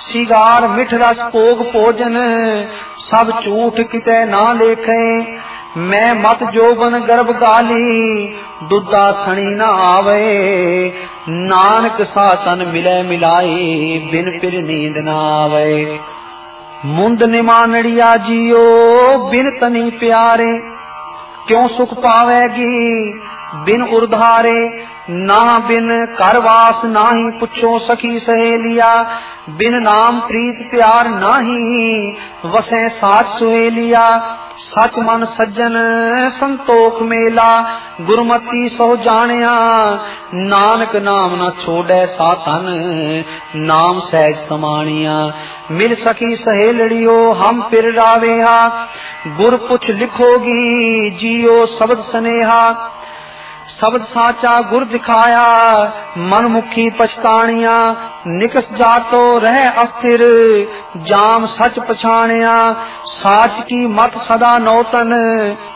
Cigar मिठ रस भोग भोजन सब झूठ किते ना लेखे। मैं मत जोबन गर्भ गाली दुधा थणी न आवे। नानक सातन मिले मिलाई बिन फिर नींद न आवे। मुंद निमानड़िया जियो बिन तनी प्यारे क्यों सुख पावेगी बिन उर्धारे। ना बिन करवास नाही पुछो सखी सहेलिया। बिन नाम प्रीत प्यार नाही वसे साथ सुहेलिया। सच मन सज्जन संतोख मेला गुरमती सो जानिया। नानक नाम न छोड़े साधन नाम सहज समानिया। मिल सकी सहेलड़ियो हम फिर रावेहा गुर पुछ लिखोगी जियो शब्द स्नेहा। शब्द साचा गुर दिखाया मन मुखी पछतानिया। निकस जातो रह अस्थिर जाम सच पछानिया। साच की मत सदा नौतन